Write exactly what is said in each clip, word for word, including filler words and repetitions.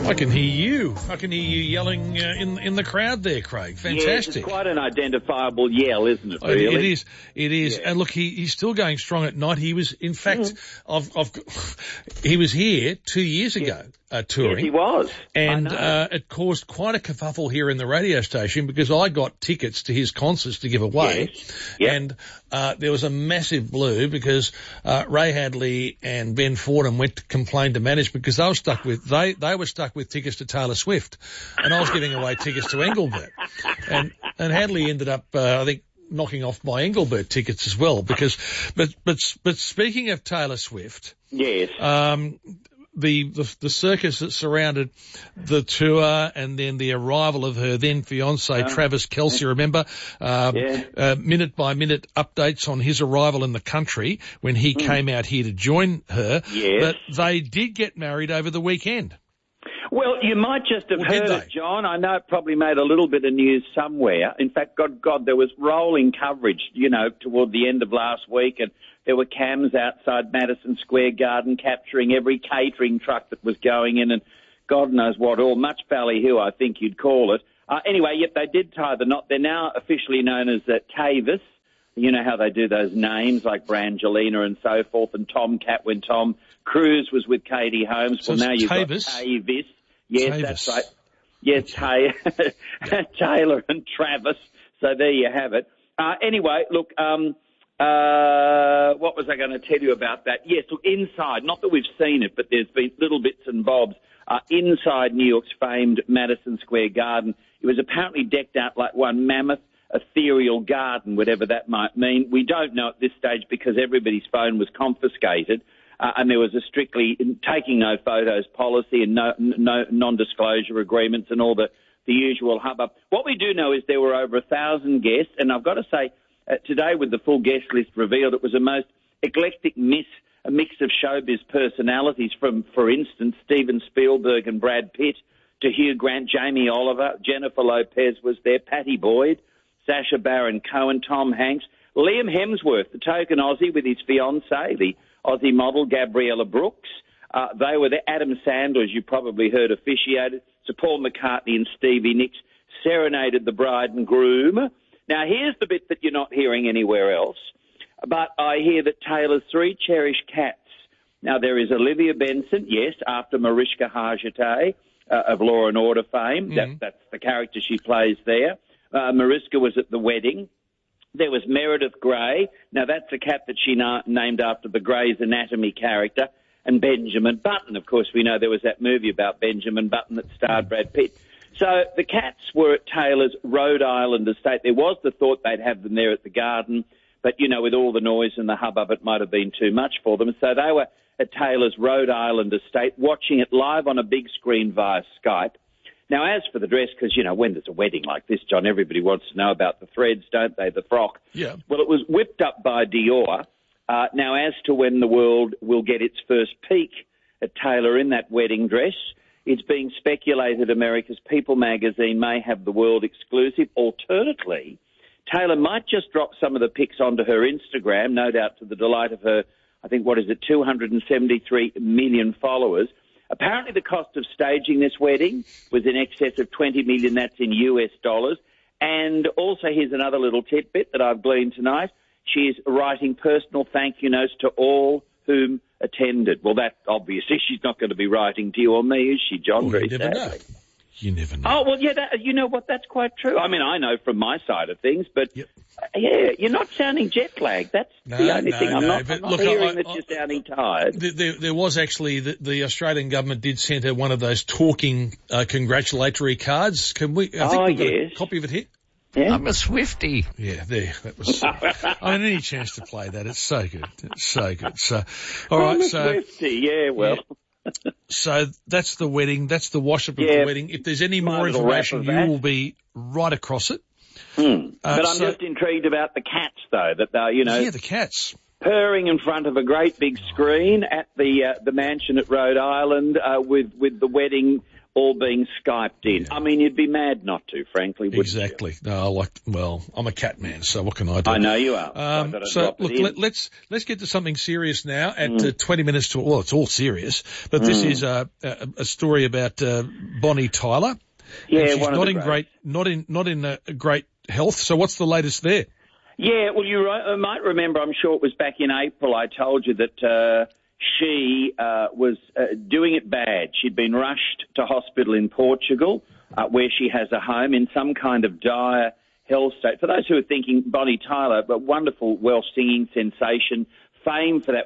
I can hear you. I can hear you yelling uh, in in the crowd there, Craig. Fantastic. Yes, it's quite an identifiable yell, isn't it, really? It is. It is. Yeah. And look, he, he's still going strong at night. He was, in fact, mm. I've, I've, he was here two years ago uh, touring. Yes, he was. And uh, it caused quite a kerfuffle here in the radio station because I got tickets to his concerts to give away. Yes. Yep. And uh, there was a massive blue because uh, Ray Hadley and Ben Fordham went to complain to management because they were stuck with, they, they were stuck with tickets to Taylor Swift. And I was giving away tickets to Engelbert. And, and Hadley ended up, uh, I think, knocking off my Engelbert tickets as well because, but, but, but speaking of Taylor Swift. Yes. Um, The, the the circus that surrounded the tour and then the arrival of her then fiancé, oh. Travis Kelce, remember? Um, yeah. uh, minute by minute updates on his arrival in the country when he mm. came out here to join her. Yes. But they did get married over the weekend. Well, you might just have or heard it, John. I know it probably made a little bit of news somewhere. In fact, God, God, there was rolling coverage, you know, toward the end of last week, and there were cams outside Madison Square Garden capturing every catering truck that was going in and God knows what all. Much ballyhoo, I think you'd call it. Uh, anyway, yep, they did tie the knot. They're now officially known as uh, Tavis. You know how they do those names like Brangelina and so forth, and Tomcat when Tom Cruise was with Katie Holmes. So well, now you've Tavis. got Tavis. Yes, Tavis. That's right. Yes, Tay- Taylor and Travis. So there you have it. Uh, anyway, look, um, uh, what was I going to tell you about that? Yes, look, inside, not that we've seen it, but there's been little bits and bobs. Uh, inside New York's famed Madison Square Garden, it was apparently decked out like one mammoth ethereal garden, whatever that might mean. We don't know at this stage because everybody's phone was confiscated. Uh, and there was a strictly taking no photos policy and no, no non-disclosure agreements and all the, the usual hubbub. What we do know is there were over a thousand guests, and I've got to say, uh, today with the full guest list revealed, it was a most eclectic mix, a mix of showbiz personalities from, for instance, Steven Spielberg and Brad Pitt to Hugh Grant, Jamie Oliver, Jennifer Lopez was there, Patty Boyd, Sacha Baron Cohen, Tom Hanks, Liam Hemsworth, the token Aussie with his fiancée, the Aussie model Gabriella Brooks. Uh, they were there. Adam Sandler, as you probably heard, officiated. So Paul McCartney and Stevie Nicks serenaded the bride and groom. Now, here's the bit that you're not hearing anywhere else. But I hear that Taylor's three cherished cats. Now, there is Olivia Benson, yes, after Mariska Hargitay uh, of Law and Order fame. Mm-hmm. That, that's the character she plays there. Uh, Mariska was at the wedding. There was Meredith Grey. Now, that's a cat that she na- named after the Grey's Anatomy character. And Benjamin Button. Of course, we know there was that movie about Benjamin Button that starred Brad Pitt. So the cats were at Taylor's Rhode Island estate. There was the thought they'd have them there at the garden. But, you know, with all the noise and the hubbub, it might have been too much for them. So they were at Taylor's Rhode Island estate watching it live on a big screen via Skype. Now, as for the dress, because, you know, when there's a wedding like this, John, everybody wants to know about the threads, don't they, the frock? Yeah. Well, it was whipped up by Dior. Uh, now, as to when the world will get its first peek at Taylor in that wedding dress, it's being speculated America's People magazine may have the world exclusive. Alternatively, Taylor might just drop some of the pics onto her Instagram, no doubt to the delight of her, I think, what is it, two hundred seventy-three million followers. Apparently the cost of staging this wedding was in excess of twenty million dollars, that's in U S dollars. And also here's another little tidbit that I've gleaned tonight. She is writing personal thank you notes to all whom attended. Well, that obviously she's not going to be writing to you or me, is she, John? Well, you never know. You never know. Oh, well, yeah, that, you know what, that's quite true. I mean, I know from my side of things, but, yep. uh, yeah, you're not sounding jet-lagged. That's no, the only no, thing. I'm no, not, but I'm not look, hearing I, that I, you're sounding tired. There, there was actually, the, the Australian government did send her one of those talking uh, congratulatory cards. Can we, I think oh, we've got yes. a copy of it here. Yeah. I'm a Swiftie. Yeah, there. That was. I mean, any chance to play that? It's so good. It's so good. So, all right. I'm a So, Swiftie, yeah, well. Yeah. So that's the wedding. That's the wash-up of Yeah. the wedding. If there's any My more little information, wrap you of that. will be right across it. Hmm. Uh, but I'm so- just intrigued about the cats, though, that they're, you know. Yeah, the cats. purring in front of a great big screen at the uh, the mansion at Rhode Island uh, with with the wedding all being Skyped in. Yeah. I mean, you'd be mad not to, frankly. Exactly. You? No, I like. Well, I'm a cat man, so what can I do? I know you are. Um, so look, let, let's let's get to something serious now. At mm. uh, twenty minutes to well, it's all serious, but mm. this is uh, a, a story about uh, Bonnie Tyler. Yeah, and she's one not of the in great, great, not in not in uh, great health. So what's the latest there? Yeah, well, you uh, might remember. I'm sure it was back in April. I told you that. Uh, She uh, was uh, doing it bad. She'd been rushed to hospital in Portugal, uh, where she has a home, in some kind of dire health state. For those who are thinking, Bonnie Tyler, a wonderful Welsh singing sensation, famed for that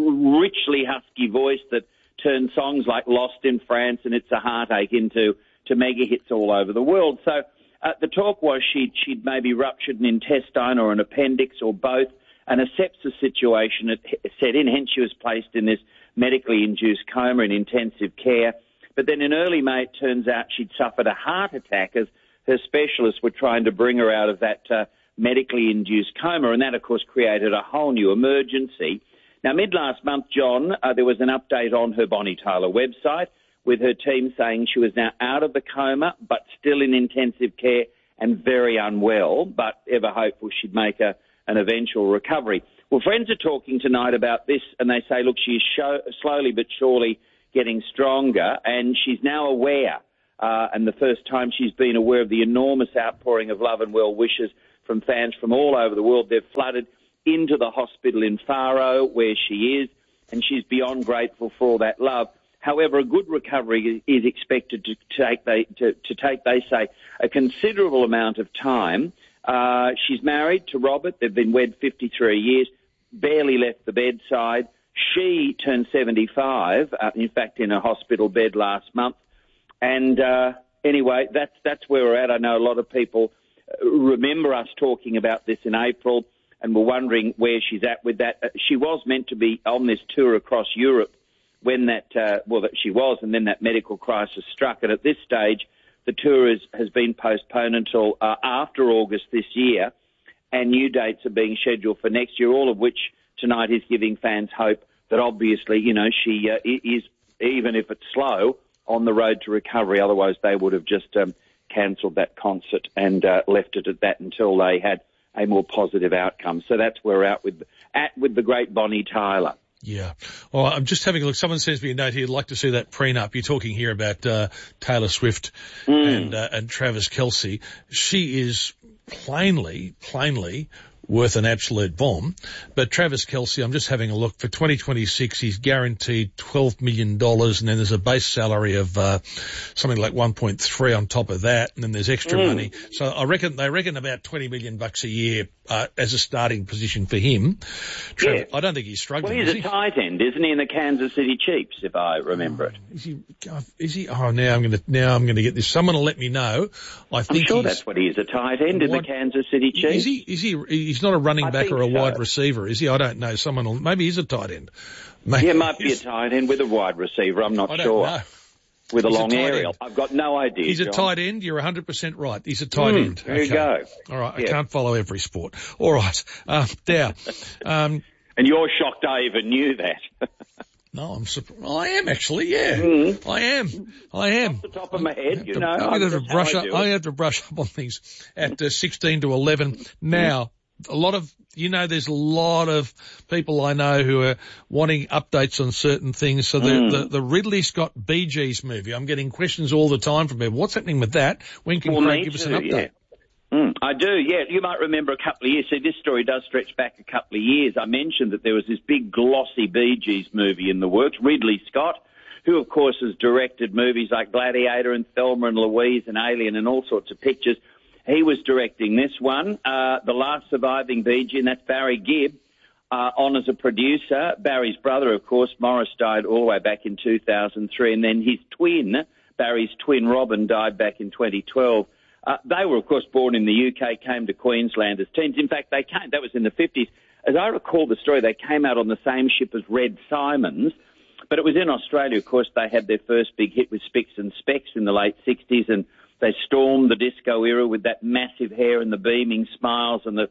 richly husky voice that turned songs like Lost in France and It's a Heartache into to mega hits all over the world. So uh, the talk was she'd, she'd maybe ruptured an intestine or an appendix or both, and a sepsis situation had set in, hence she was placed in this medically induced coma in intensive care. But then in early May, it turns out she'd suffered a heart attack as her specialists were trying to bring her out of that uh, medically induced coma, and that, of course, created a whole new emergency. Now, mid-last month, John, uh, there was an update on her Bonnie Tyler website with her team saying she was now out of the coma but still in intensive care and very unwell, but ever hopeful she'd make a an eventual recovery. Well, friends are talking tonight about this, and they say, look, she's show, slowly but surely getting stronger, and she's now aware, uh, and the first time she's been aware of the enormous outpouring of love and well wishes from fans from all over the world. They've flooded into the hospital in Faro, where she is, and she's beyond grateful for all that love. However, a good recovery is expected to take, they, to, to take, they say, a considerable amount of time. Uh, she's married to Robert. They've been wed fifty-three years, barely left the bedside. She turned seventy-five, uh, in fact, in a hospital bed last month. And uh, anyway, that's, that's where we're at. I know a lot of people remember us talking about this in April and were wondering where she's at with that. Uh, she was meant to be on this tour across Europe when that, uh, well, that she was, and then that medical crisis struck. And at this stage, the tour is, has been postponed until uh, after August this year, and new dates are being scheduled for next year, all of which tonight is giving fans hope that obviously, you know, she uh, is, even if it's slow, on the road to recovery. Otherwise, they would have just um, cancelled that concert and uh, left it at that until they had a more positive outcome. So that's where we're at with, at with the great Bonnie Tyler. Yeah. Well, I'm just having a look. Someone sends me a note here. I'd like to see that prenup. You're talking here about uh, Taylor Swift mm. and uh, and Travis Kelce. She is plainly, plainly worth an absolute bomb. But Travis Kelce, I'm just having a look. For twenty twenty-six, he's guaranteed twelve million dollars, and then there's a base salary of uh, something like one point three on top of that, and then there's extra mm. money. So I reckon they reckon about twenty million bucks a year uh, as a starting position for him. Travis, yeah. I don't think he's struggling. Well, he's is a he? tight end, isn't he, in the Kansas City Chiefs, if I remember it? Is he? Is he? Oh, now I'm going to now I'm going to get this. Someone will let me know. I think I'm sure he's, that's what he is, a tight end in the Kansas City Chiefs. Is he? Is he? He's not a running I back or a so. wide receiver, is he? I don't know. Someone will, maybe he's a tight end. Maybe yeah, might be a tight end with a wide receiver. I'm not I don't sure. Know. With he's a long a aerial. End. I've got no idea. He's John. a tight end. You're one hundred percent right. He's a tight mm, end. There okay. you go. All right. Yeah. I can't follow every sport. All right. Uh, Dow. Um, and you're shocked I even knew that. No, I'm surprised. I am actually, yeah. Mm. I am. I am. Off the top of my head, you to, know. I have to brush up. I it. have to brush up on things at uh, sixteen to eleven. Now, a lot of, you know, there's a lot of people I know who are wanting updates on certain things. So the, mm. the, the Ridley Scott Bee Gees movie, I'm getting questions all the time from people. What's happening with that? When can well, Craig give too, us an update? Yeah. Mm, I do, yeah. You might remember a couple of years. See, this story does stretch back a couple of years. I mentioned that there was this big glossy Bee Gees movie in the works, Ridley Scott, who, of course, has directed movies like Gladiator and Thelma and Louise and Alien and all sorts of pictures. He was directing this one, uh, the last surviving Bee Gee, and that's Barry Gibb, uh, on as a producer. Barry's brother, of course, Morris, died all the way back in two thousand three, and then his twin, Barry's twin, Robin, died back in twenty twelve. Uh, they were, of course, born in the U K, came to Queensland as teens. In fact, they came, that was in the fifties. As I recall the story, they came out on the same ship as Red Simons, but it was in Australia, of course. They had their first big hit with Spicks and Specks in the late sixties, and they stormed the disco era with that massive hair and the beaming smiles and the,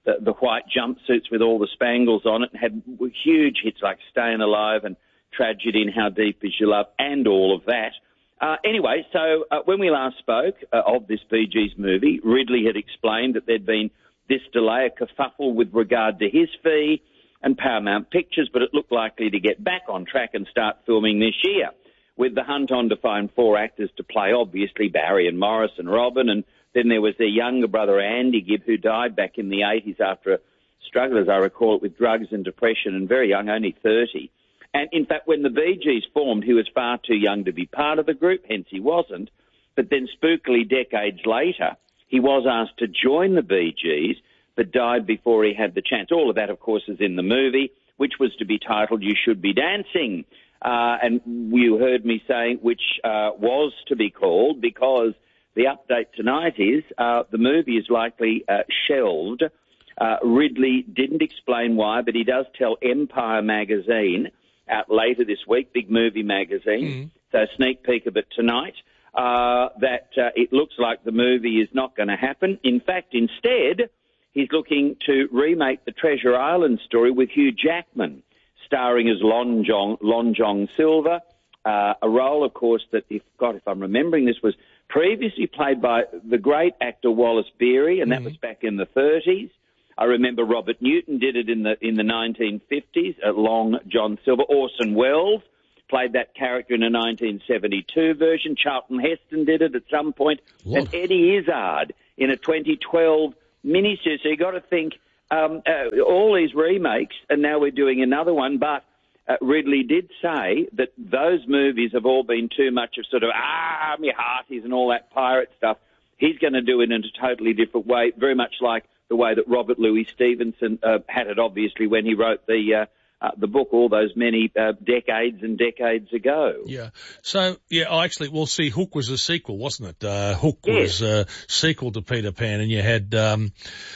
the, the white jumpsuits with all the spangles on it, and had huge hits like Staying Alive and Tragedy and How Deep Is Your Love and all of that. Uh, anyway, so uh, when we last spoke uh, of this Bee Gees movie, Ridley had explained that there'd been this delay, a kerfuffle with regard to his fee and Paramount Pictures, but it looked likely to get back on track and start filming this year, with the hunt on to find four actors to play, obviously Barry and Morris and Robin, and then there was their younger brother Andy Gibb, who died back in the eighties after a struggle, as I recall it, with drugs and depression, and very young, only thirty. And in fact, when the Bee Gees formed, he was far too young to be part of the group, hence he wasn't. But then spookily decades later, he was asked to join the Bee Gees, but died before he had the chance. All of that, of course, is in the movie, which was to be titled You Should Be Dancing. Uh, and you heard me saying which uh, was to be called, because the update tonight is uh, the movie is likely uh, shelved. Uh, Ridley didn't explain why, but he does tell Empire magazine out later this week, big movie magazine, mm. so a sneak peek of it tonight, uh, that uh, it looks like the movie is not going to happen. In fact, instead, he's looking to remake the Treasure Island story with Hugh Jackman, starring as Long John, Long John Silver, uh, a role, of course, that, if God, if I'm remembering this, was previously played by the great actor Wallace Beery, and that mm. was back in the thirties. I remember Robert Newton did it in the in the nineteen fifties, at Long John Silver. Orson Welles played that character in a nineteen seventy-two version. Charlton Heston did it at some point. Lord. And Eddie Izzard in a twenty twelve miniseries. So you got to think um, uh, all these remakes, and now we're doing another one. But uh, Ridley did say that those movies have all been too much of sort of, ah, me hearties and all that pirate stuff. He's going to do it in a totally different way, very much like the way that Robert Louis Stevenson uh, had it, obviously, when he wrote the uh, uh, the book all those many uh, decades and decades ago. Yeah. So, yeah, I actually, well, see, Hook was a sequel, wasn't it? Uh, Hook yes. was a sequel to Peter Pan, and you had um,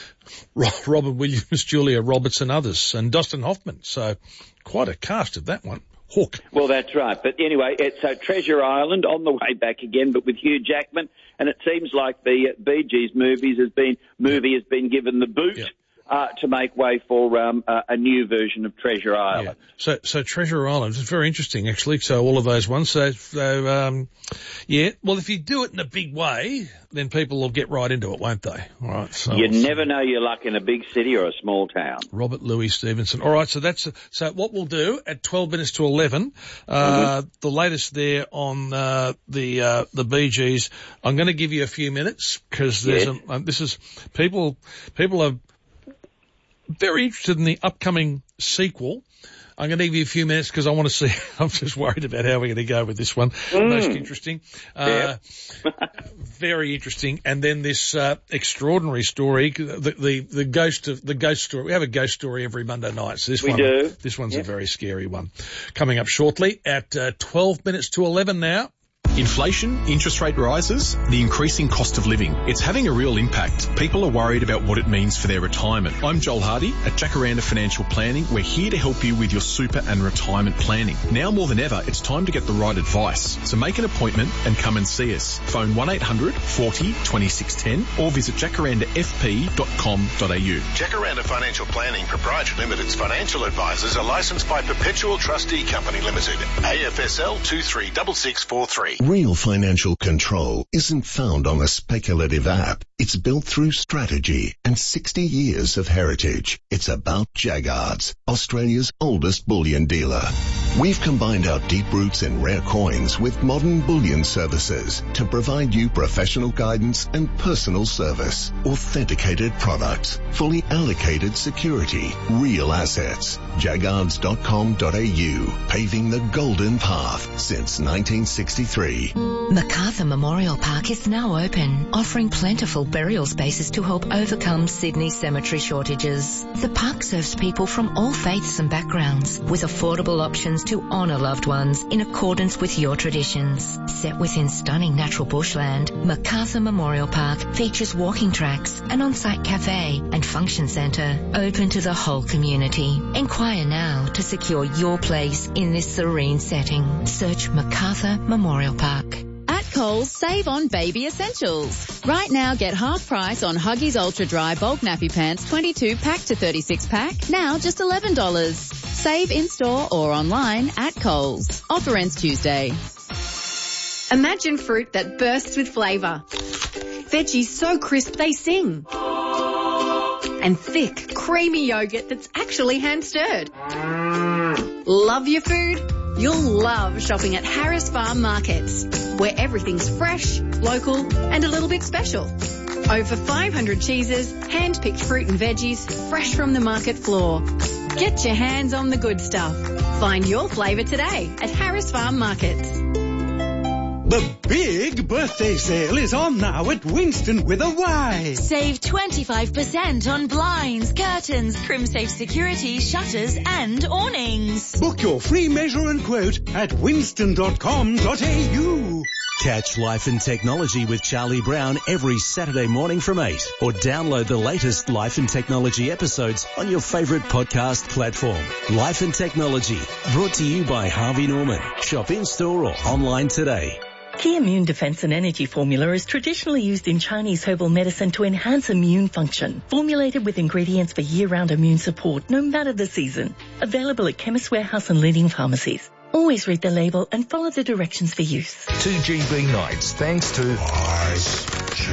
Robin Williams, Julia Roberts and others, and Dustin Hoffman. So quite a cast of that one. Hook. Well, that's right. But anyway, it's uh, Treasure Island on the way back again, but with Hugh Jackman. And it seems like the uh, Bee Gees movies has been movie has been given the boot yeah. uh, to make way for um, uh, a new version of Treasure Island. Yeah. So, so Treasure Island is very interesting, actually. So all of those ones. So, so um, yeah. Well, if you do it in a big way, then people will get right into it, won't they? All right. So you never know your luck in a big city or a small town. Robert Louis Stevenson. All right. So that's so. What we'll do at twelve minutes to eleven, uh, mm-hmm. the latest there on uh, the uh, the Bee Gees. I'm going to give you a few minutes because there's yes. a, um, this is people people are very interested in the upcoming sequel. I'm going to give you a few minutes because I want to see. I'm just worried about how we're going to go with this one. Mm. Most interesting. Uh, very interesting. And then this uh, extraordinary story, the, the the ghost of the ghost story. We have a ghost story every Monday night. So this we one, do. This one's yep. a very scary one. Coming up shortly at uh, twelve minutes to eleven now. Inflation, interest rate rises, the increasing cost of living. It's having a real impact. People are worried about what it means for their retirement. I'm Joel Hardy at Jacaranda Financial Planning. We're here to help you with your super and retirement planning. Now more than ever, it's time to get the right advice. So make an appointment and come and see us. Phone one eight hundred forty twenty-six ten or visit jacaranda f p dot com dot a u. Jacaranda Financial Planning Proprietary Limited's financial advisors are licensed by Perpetual Trustee Company Limited, A F S L two three six six four three. Real financial control isn't found on a speculative app. It's built through strategy and sixty years of heritage. It's about Jaggards, Australia's oldest bullion dealer. We've combined our deep roots in rare coins with modern bullion services to provide you professional guidance and personal service. Authenticated products, fully allocated security, real assets. jaggards dot com dot a u, paving the golden path since nineteen sixty-three. Macarthur Memorial Park is now open, offering plentiful burial spaces to help overcome Sydney's cemetery shortages. The park serves people from all faiths and backgrounds, with affordable options to honour loved ones in accordance with your traditions. Set within stunning natural bushland, Macarthur Memorial Park features walking tracks, an on-site cafe and function centre open to the whole community. Inquire now to secure your place in this serene setting. Search Macarthur Memorial Park. At Coles, save on baby essentials. Right now, get half price on Huggies Ultra Dry Bulk Nappy Pants twenty-two pack to thirty-six pack, now just eleven dollars. Save in-store or online at Coles. Offer ends Tuesday. Imagine fruit that bursts with flavour. Veggies so crisp they sing. And thick, creamy yogurt that's actually hand-stirred. Love your food? You'll love shopping at Harris Farm Markets, where everything's fresh, local and a little bit special. Over five hundred cheeses, hand-picked fruit and veggies, fresh from the market floor. Get your hands on the good stuff. Find your flavour today at Harris Farm Markets. The big birthday sale is on now at Winston with a Y. Save twenty-five percent on blinds, curtains, CrimSafe security, shutters and awnings. Book your free measure and quote at winston dot com dot a u. Catch Life and Technology with Charlie Brown every Saturday morning from eight, or download the latest Life and Technology episodes on your favourite podcast platform. Life and Technology, brought to you by Harvey Norman. Shop in-store or online today. Key Immune Defense and Energy Formula is traditionally used in Chinese herbal medicine to enhance immune function. Formulated with ingredients for year-round immune support, no matter the season. Available at Chemist Warehouse and leading pharmacies. Always read the label and follow the directions for use. two G B nights thanks to Ice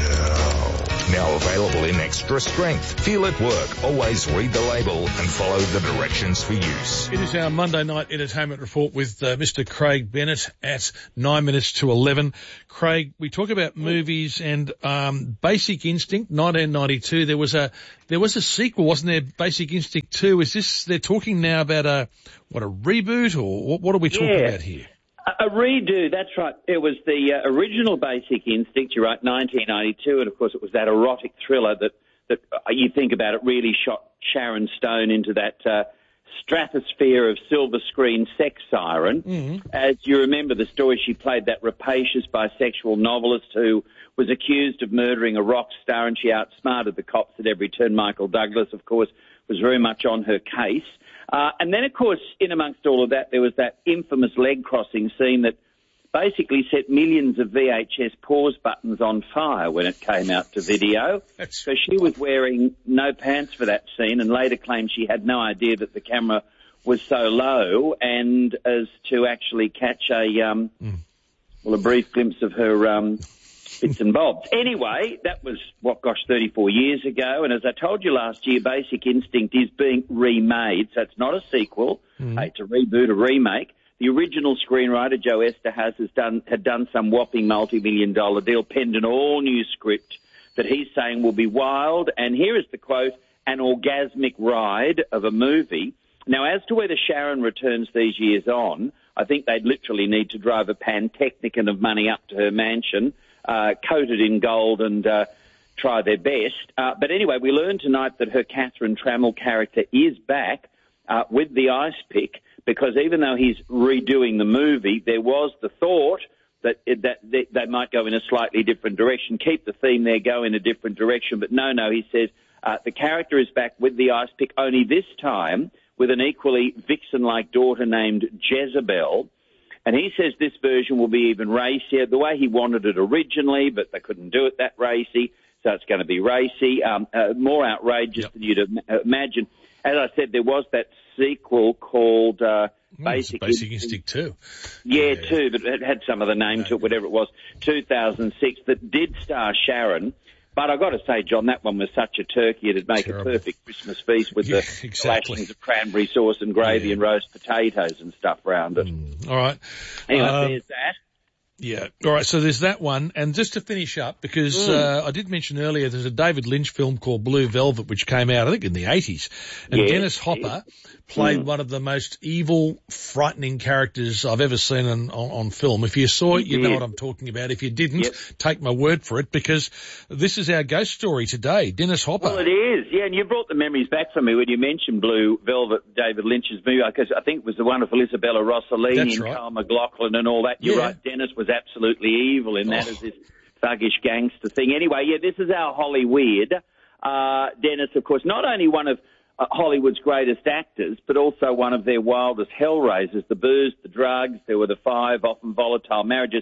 Gel. Now available in extra strength. Feel at work. Always read the label and follow the directions for use. It is our Monday night entertainment report with uh, Mister Craig Bennett at nine minutes to eleven. Craig, we talk about movies and um, Basic Instinct, nineteen ninety-two. There was a there was a sequel, wasn't there? Basic Instinct two. Is this? They're talking now about a what a reboot, or what, what are we talking yeah. about here? A redo, that's right. It was the uh, original Basic Instinct, you're right, nineteen ninety-two, and of course it was that erotic thriller that, that uh, you think about it, really shot Sharon Stone into that uh, stratosphere of silver screen sex siren. Mm-hmm. As you remember the story, she played that rapacious bisexual novelist who was accused of murdering a rock star, and she outsmarted the cops at every turn. Michael Douglas, of course, was very much on her case. Uh, and then, of course, in amongst all of that, there was that infamous leg crossing scene that basically set millions of V H S pause buttons on fire when it came out to video. So she was wearing no pants for that scene and later claimed she had no idea that the camera was so low, and as to actually catch a, um, mm. well, a brief glimpse of her um, bits and bobs. Anyway, that was, what, gosh, thirty-four years ago. And as I told you last year, Basic Instinct is being remade. So it's not a sequel. Mm. It's a reboot, a remake. The original screenwriter, Joe Esterhaz, has done, had done some whopping multi-million dollar deal, penned an all-new script that he's saying will be wild. And here is the quote, an orgasmic ride of a movie. Now, as to whether Sharon returns these years on, I think they'd literally need to drive a Pantechnicon of money up to her mansion, Uh, coated in gold, and uh, try their best. Uh, but anyway, we learned tonight that her Catherine Trammell character is back uh, with the ice pick, because even though he's redoing the movie, there was the thought that, it, that they, they might go in a slightly different direction, keep the theme there, go in a different direction. But no, no, he says uh, the character is back with the ice pick, only this time with an equally vixen-like daughter named Jezebel. And he says this version will be even racier, the way he wanted it originally, but they couldn't do it that racy, so it's going to be racy, um, uh, more outrageous yep. than you'd imagine. As I said, there was that sequel called uh, mm, Basic, Basic Instinct two. Yeah, yeah, two, but it had some of the name no, to it, whatever it was, two thousand six, that did star Sharon. But I've got to say, John, that one was such a turkey, it'd make Terrible. a perfect Christmas feast with yeah, the exactly. lashings of cranberry sauce and gravy yeah. and roast potatoes and stuff around it. Mm, all right. Anyway, um, there's that. Yeah. All right. So there's that one. And just to finish up, because mm. uh, I did mention earlier, there's a David Lynch film called Blue Velvet, which came out, I think, in the eighties. And yes, Dennis Hopper yes. played mm. one of the most evil, frightening characters I've ever seen on, on, on film. If you saw it, you yeah. know what I'm talking about. If you didn't, yep. take my word for it, because this is our ghost story today, Dennis Hopper. Well, it is. Yeah, and you brought the memories back for me when you mentioned Blue Velvet, David Lynch's movie, because I think it was the wonderful Isabella Rossellini That's and right. Carl McLaughlin and all that. You're yeah. right. Dennis was absolutely evil in that oh. as this thuggish gangster thing. Anyway, yeah, this is our Holly Weird. Uh, Dennis, of course, not only one of uh, Hollywood's greatest actors, but also one of their wildest hellraisers. The booze, the drugs, there were the five often volatile marriages.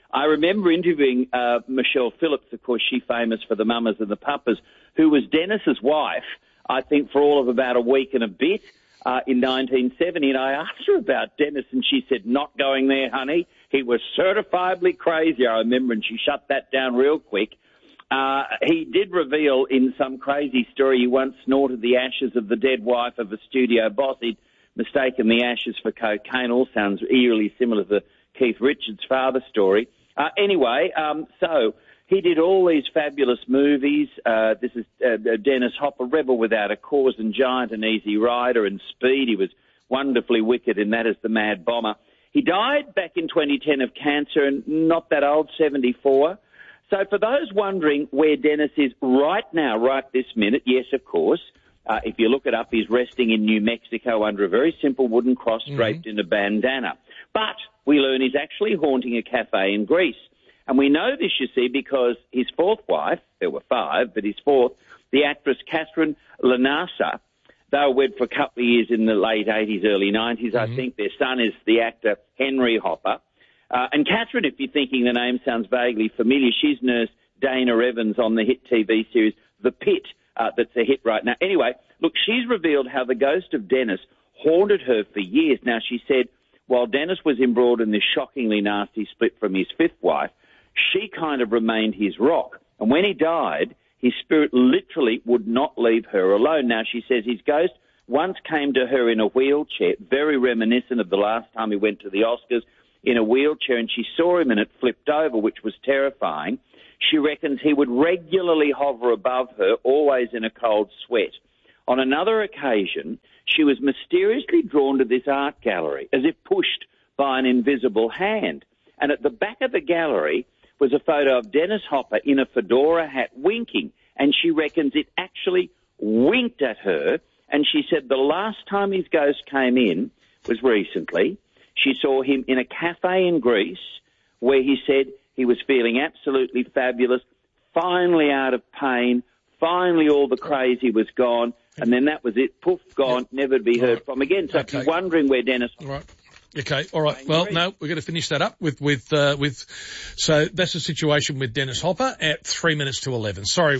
I remember interviewing uh, Michelle Phillips, of course, she famous for the Mamas and the Papas, who was Dennis's wife, I think, for all of about a week and a bit uh, in nineteen seventy. And I asked her about Dennis, and she said, not going there, honey. He was certifiably crazy, I remember, and she shut that down real quick. Uh, he did reveal in some crazy story he once snorted the ashes of the dead wife of a studio boss. He'd mistaken the ashes for cocaine. All sounds eerily similar to the Keith Richards' father story. Uh, anyway, um, so he did all these fabulous movies. Uh, this is uh, Dennis Hopper, Rebel Without a Cause and Giant and Easy Rider and Speed. He was wonderfully wicked in that as the Mad Bomber. He died back in twenty ten of cancer, and not that old, seventy-four. So for those wondering where Dennis is right now, right this minute, yes, of course, uh, if you look it up, he's resting in New Mexico under a very simple wooden cross draped mm-hmm. in a bandana. But we learn he's actually haunting a cafe in Greece. And we know this, you see, because his fourth wife, there were five, but his fourth, the actress Catherine Lanasa, they were wed for a couple of years in the late eighties, early nineties. Mm-hmm. I think their son is the actor Henry Hopper. Uh, and Catherine, if you're thinking the name sounds vaguely familiar, she's nursed Dana Evans on the hit T V series The Pit, uh, that's a hit right now. Anyway, look, she's revealed how the ghost of Dennis haunted her for years. Now, she said while Dennis was embroiled in this shockingly nasty split from his fifth wife, she kind of remained his rock. And when he died, his spirit literally would not leave her alone. Now, she says his ghost once came to her in a wheelchair, very reminiscent of the last time he went to the Oscars, in a wheelchair, and she saw him and it flipped over, which was terrifying. She reckons he would regularly hover above her, always in a cold sweat. On another occasion, she was mysteriously drawn to this art gallery, as if pushed by an invisible hand. And at the back of the gallery was a photo of Dennis Hopper in a fedora hat winking, and she reckons it actually winked at her, and she said the last time his ghost came in was recently. She saw him in a cafe in Greece where he said he was feeling absolutely fabulous, finally out of pain, finally all the crazy was gone, and then that was it, poof, gone, yep. never to be heard right. from again. So okay. if you're wondering where Dennis... Right. Okay, all right. Well, no, we're going to finish that up with, with, uh, with, so that's the situation with Dennis Hopper at three minutes to eleven. Sorry.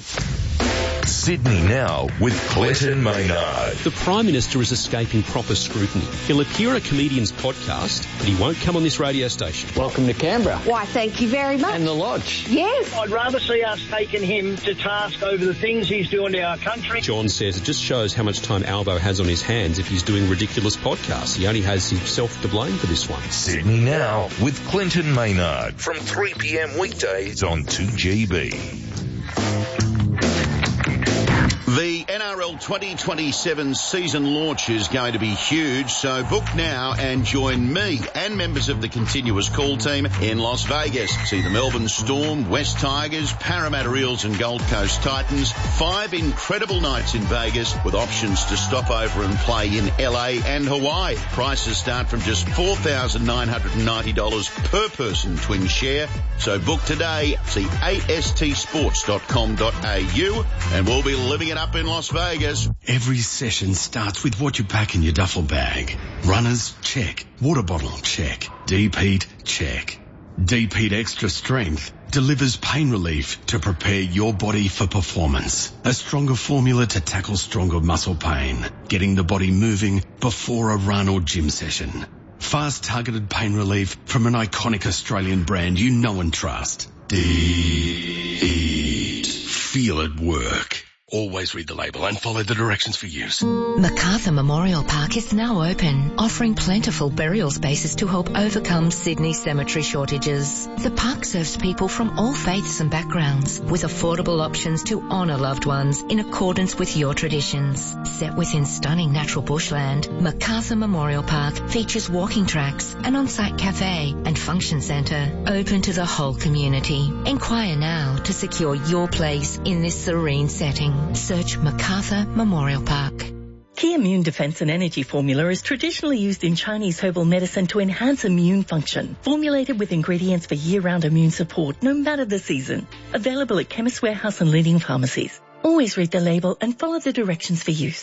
Sydney Now with Clinton Maynard. The Prime Minister is escaping proper scrutiny. He'll appear on a comedian's podcast, but he won't come on this radio station. Welcome to Canberra. Why, thank you very much. And the Lodge. Yes. I'd rather see us taking him to task over the things he's doing to our country. John says it just shows how much time Albo has on his hands if he's doing ridiculous podcasts. He only has himself to blame for this one. Sydney Now with Clinton Maynard from three p.m. weekdays on two G B. The N R L twenty twenty-seven season launch is going to be huge, so book now and join me and members of the continuous call team in Las Vegas. See the Melbourne Storm, West Tigers, Parramatta Eels and Gold Coast Titans. Five incredible nights in Vegas with options to stop over and play in L A and Hawaii. Prices start from just four thousand nine hundred ninety dollars per person twin share. So book today. See a s t sports dot com dot a u and we'll be living it up in Las Vegas. Every session starts with what you pack in your duffel bag. Runners, check. Water bottle, check. Deep heat, check. Deep Heat Extra Strength delivers pain relief to prepare your body for performance. A stronger formula to tackle stronger muscle pain. Getting the body moving before a run or gym session. Fast targeted pain relief from an iconic Australian brand you know and trust. Deep Heat. Feel it work. Always read the label and follow the directions for use. Macarthur Memorial Park is now open, offering plentiful burial spaces to help overcome Sydney's cemetery shortages. The park serves people from all faiths and backgrounds, with affordable options to honour loved ones in accordance with your traditions. Set within stunning natural bushland, Macarthur Memorial Park features walking tracks, an on-site cafe and function centre open to the whole community. Inquire now to secure your place in this serene setting. Search Macarthur Memorial Park. Key Immune Defense and Energy Formula is traditionally used in Chinese herbal medicine to enhance immune function. Formulated with ingredients for year-round immune support, no matter the season. Available at Chemist Warehouse and leading pharmacies. Always read the label and follow the directions for use.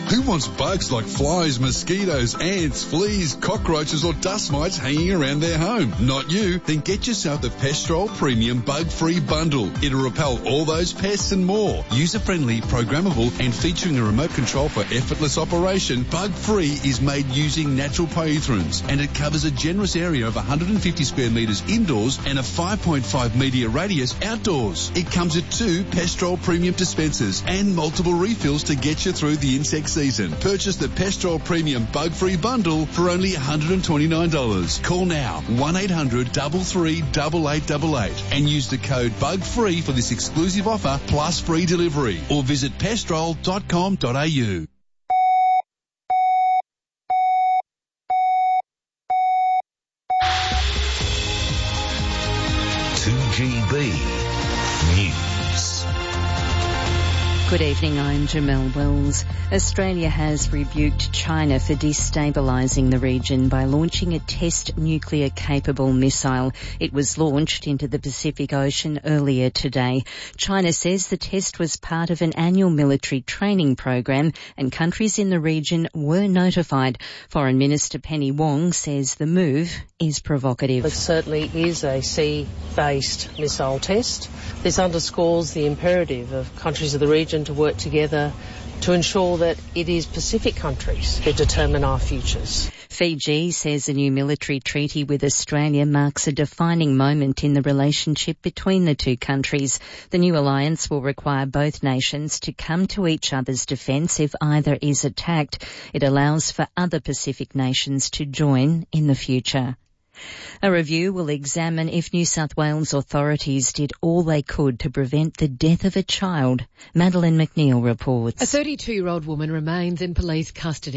Who wants bugs like flies, mosquitoes, ants, fleas, cockroaches or dust mites hanging around their home? Not you. Then get yourself the Pestrol Premium Bug-Free Bundle. It'll repel all those pests and more. User-friendly, programmable and featuring a remote control for effortless operation, Bug-Free is made using natural pyrethrins and it covers a generous area of one hundred fifty square metres indoors and a five point five metre radius outdoors. It comes with two Pestrol Premium dispensers and multiple refills to get you through the insect season. Purchase the Pestrol Premium Bug-Free Bundle for only one hundred twenty-nine dollars. Call now one eight hundred three three eight eight eight eight and use the code BUGFREE for this exclusive offer plus free delivery or visit pestrol dot com dot a u. two G B News. Good evening, I'm Jamelle Wells. Australia has rebuked China for destabilising the region by launching a test nuclear-capable missile. It was launched into the Pacific Ocean earlier today. China says the test was part of an annual military training program and countries in the region were notified. Foreign Minister Penny Wong says the move is provocative. It certainly is a sea-based missile test. This underscores the imperative of countries of the region to work together to ensure that it is Pacific countries that determine our futures. Fiji says a new military treaty with Australia marks a defining moment in the relationship between the two countries. The new alliance will require both nations to come to each other's defence if either is attacked. It allows for other Pacific nations to join in the future. A review will examine if New South Wales authorities did all they could to prevent the death of a child. Madeline McNeil reports. A thirty-two-year-old woman remains in police custody.